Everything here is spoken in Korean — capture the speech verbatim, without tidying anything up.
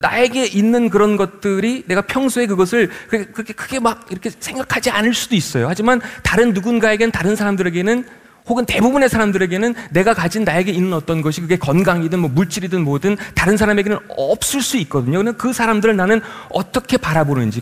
나에게 있는 그런 것들이 내가 평소에 그것을 그렇게 크게 막 이렇게 생각하지 않을 수도 있어요. 하지만 다른 누군가에겐, 다른 사람들에게는, 혹은 대부분의 사람들에게는 내가 가진 나에게 있는 어떤 것이 그게 건강이든 뭐 물질이든 뭐든 다른 사람에게는 없을 수 있거든요. 그 사람들을 나는 어떻게 바라보는지,